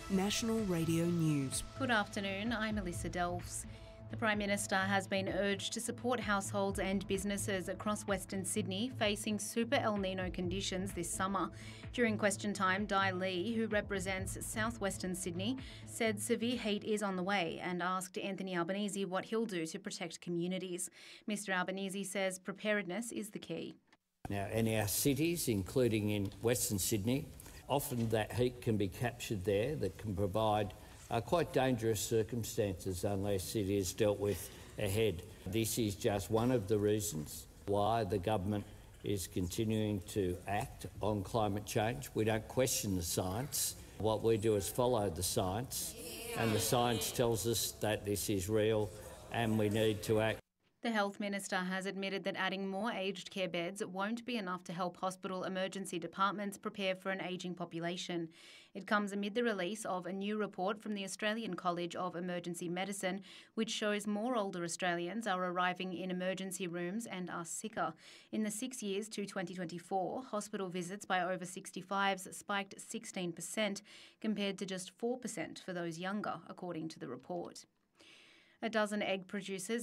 National Radio News. Good afternoon, I'm Melissa Delves. The Prime Minister has been urged to support households and businesses across Western Sydney facing super El Nino conditions this summer. During question time, Di Lee, who represents southwestern Sydney, said severe heat is on the way and asked Anthony Albanese what he'll do to protect communities. Mr Albanese says preparedness is the key. Now, in our cities, including in Western Sydney, often that heat can be captured there that can provide quite dangerous circumstances unless it is dealt with ahead. This is just one of the reasons why the government is continuing to act on climate change. We don't question the science. What we do is follow the science, and the science tells us that this is real and we need to act. The Health Minister has admitted that adding more aged care beds won't be enough to help hospital emergency departments prepare for an ageing population. It comes amid the release of a new report from the Australian College of Emergency Medicine, which shows more older Australians are arriving in emergency rooms and are sicker. In the 6 years to 2024, hospital visits by over 65s spiked 16% compared to just 4% for those younger, according to the report. A dozen egg producers